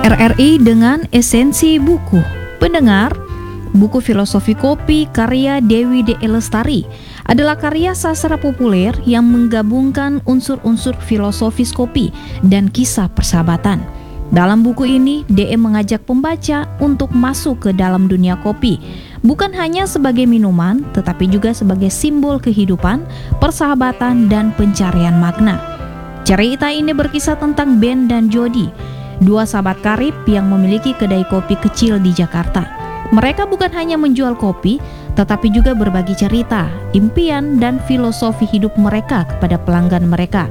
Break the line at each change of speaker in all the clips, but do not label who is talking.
RRI dengan esensi buku. Pendengar, buku Filosofi Kopi karya Dewi D. Lestari adalah karya sastra populer yang menggabungkan unsur-unsur filosofis kopi dan kisah persahabatan. Dalam buku ini, DE mengajak pembaca untuk masuk ke dalam dunia kopi, bukan hanya sebagai minuman, tetapi juga sebagai simbol kehidupan, persahabatan, dan pencarian makna. Cerita ini berkisah tentang Ben dan Jody, dua sahabat karib yang memiliki kedai kopi kecil di Jakarta. Mereka bukan hanya menjual kopi, tetapi juga berbagi cerita, impian, dan filosofi hidup mereka kepada pelanggan mereka.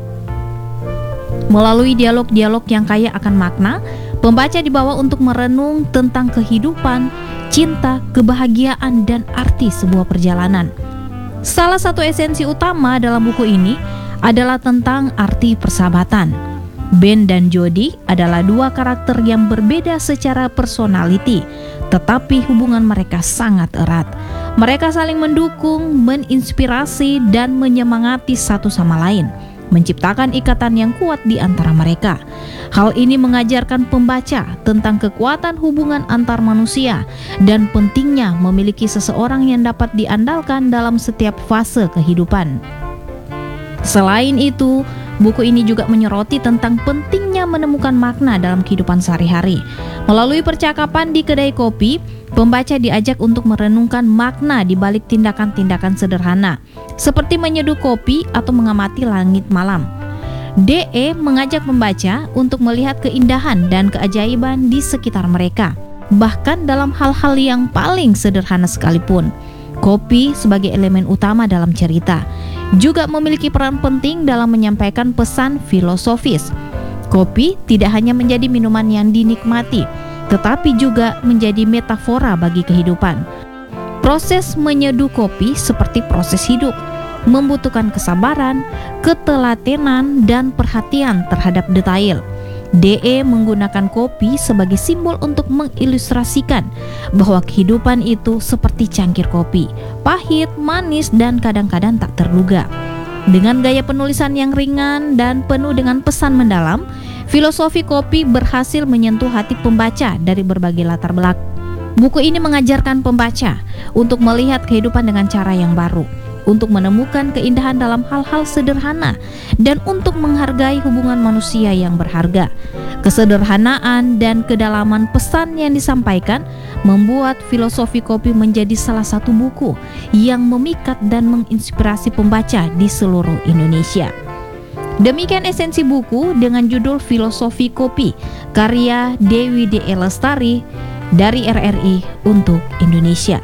Melalui dialog-dialog yang kaya akan makna, pembaca dibawa untuk merenung tentang kehidupan, cinta, kebahagiaan, dan arti sebuah perjalanan. Salah satu esensi utama dalam buku ini adalah tentang arti persahabatan. Ben dan Jody adalah dua karakter yang berbeda secara personality, tetapi hubungan mereka sangat erat. Mereka saling mendukung, menginspirasi, dan menyemangati satu sama lain, menciptakan ikatan yang kuat di antara mereka. Hal ini mengajarkan pembaca tentang kekuatan hubungan antar manusia dan pentingnya memiliki seseorang yang dapat diandalkan dalam setiap fase kehidupan. Selain itu, buku ini juga menyoroti tentang pentingnya menemukan makna dalam kehidupan sehari-hari. Melalui percakapan di kedai kopi, pembaca diajak untuk merenungkan makna di balik tindakan-tindakan sederhana, seperti menyeduh kopi atau mengamati langit malam. DE mengajak pembaca untuk melihat keindahan dan keajaiban di sekitar mereka, bahkan dalam hal-hal yang paling sederhana sekalipun. Kopi sebagai elemen utama dalam cerita juga memiliki peran penting dalam menyampaikan pesan filosofis. Kopi tidak hanya menjadi minuman yang dinikmati, tetapi juga menjadi metafora bagi kehidupan. Proses menyeduh kopi seperti proses hidup, membutuhkan kesabaran, ketelatenan, dan perhatian terhadap detail. DE menggunakan kopi sebagai simbol untuk mengilustrasikan bahwa kehidupan itu seperti cangkir kopi, pahit, manis, dan kadang-kadang tak terduga. Dengan gaya penulisan yang ringan dan penuh dengan pesan mendalam, filosofi kopi berhasil menyentuh hati pembaca dari berbagai latar belakang. Buku ini mengajarkan pembaca untuk melihat kehidupan dengan cara yang baru, untuk menemukan keindahan dalam hal-hal sederhana, dan untuk menghargai hubungan manusia yang berharga. Kesederhanaan dan kedalaman pesan yang disampaikan membuat filosofi kopi menjadi salah satu buku yang memikat dan menginspirasi pembaca di seluruh Indonesia. Demikian esensi buku dengan judul Filosofi Kopi karya Dewi D. Lestari dari RRI untuk Indonesia.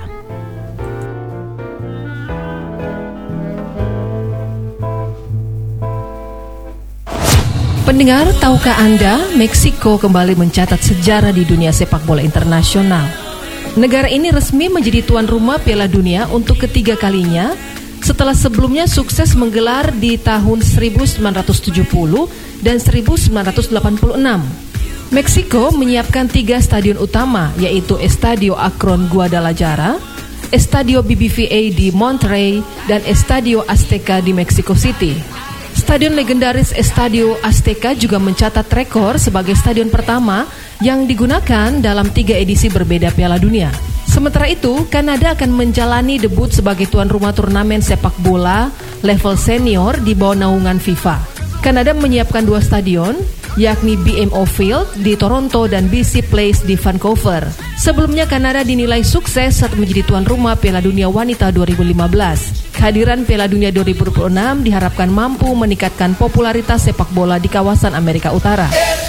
Pendengar, tahukah Anda, Meksiko kembali mencatat sejarah di dunia sepak bola internasional. Negara ini resmi menjadi tuan rumah Piala Dunia untuk ketiga kalinya setelah sebelumnya sukses menggelar di tahun 1970 dan 1986. Meksiko menyiapkan 3 stadion utama, yaitu Estadio Akron Guadalajara, Estadio BBVA di Monterrey, dan Estadio Azteca di Mexico City. Stadion legendaris Estadio Azteca juga mencatat rekor sebagai stadion pertama yang digunakan dalam 3 edisi berbeda Piala Dunia. Sementara itu, Kanada akan menjalani debut sebagai tuan rumah turnamen sepak bola level senior di bawah naungan FIFA. Kanada menyiapkan 2 stadion, yakni BMO Field di Toronto dan BC Place di Vancouver. Sebelumnya, Kanada dinilai sukses saat menjadi tuan rumah Piala Dunia Wanita 2015. Kehadiran Piala Dunia 2026 diharapkan mampu meningkatkan popularitas sepak bola di kawasan Amerika Utara.